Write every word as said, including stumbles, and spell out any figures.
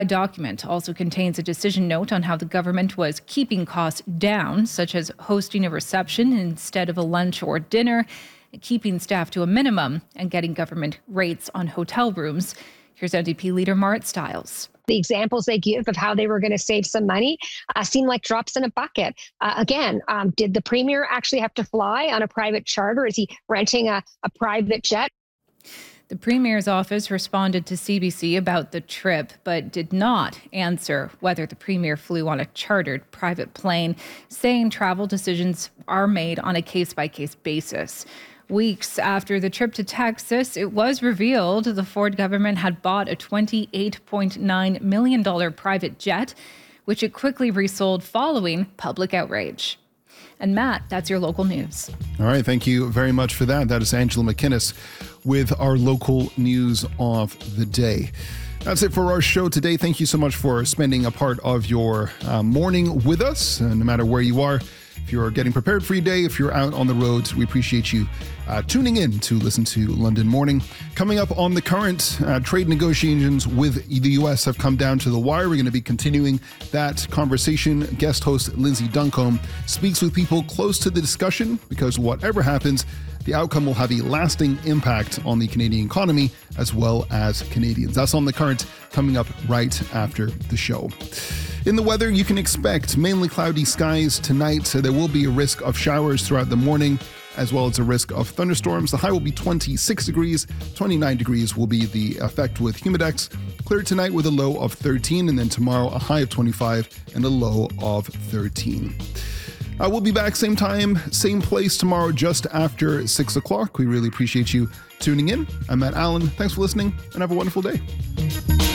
A document also contains a decision note on how the government was keeping costs down, such as hosting a reception instead of a lunch or dinner, keeping staff to a minimum, and getting government rates on hotel rooms. Here's N D P leader Marit Stiles. The examples they give of how they were going to save some money uh, seem like drops in a bucket. Uh, again, um, did the premier actually have to fly on a private charter? Is he renting a, a private jet? The Premier's office responded to C B C about the trip, but did not answer whether the Premier flew on a chartered private plane, saying travel decisions are made on a case-by-case basis. Weeks after the trip to Texas, it was revealed the Ford government had bought a twenty-eight point nine million dollars private jet, which it quickly resold following public outrage. And Matt, that's your local news. All right, thank you very much for that. That is Angela McInnes with our local news of the day. That's it for our show today. Thank you so much for spending a part of your uh, morning with us, uh, no matter where you are. If you're getting prepared for your day, if you're out on the road, we appreciate you uh, tuning in to listen to London Morning. Coming up on the current uh, trade negotiations with the U S have come down to the wire. We're going to be continuing that conversation. Guest host Lindsay Duncombe speaks with people close to the discussion because whatever happens, the outcome will have a lasting impact on the Canadian economy as well as Canadians. That's on the current, coming up right after the show. In the weather, you can expect mainly cloudy skies tonight. So there will be a risk of showers throughout the morning, as well as a risk of thunderstorms. The high will be twenty-six degrees, twenty-nine degrees will be the effect with Humidex. Clear tonight with a low of thirteen, and then tomorrow a high of twenty-five and a low of thirteen. I will be back same time, same place tomorrow just after six o'clock. We really appreciate you tuning in. I'm Matt Allen. Thanks for listening and have a wonderful day.